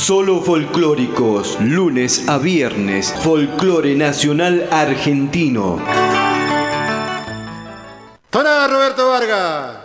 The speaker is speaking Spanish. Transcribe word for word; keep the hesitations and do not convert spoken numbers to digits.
Solo folclóricos, lunes a viernes, folclore nacional argentino. Toná Roberto Vargas.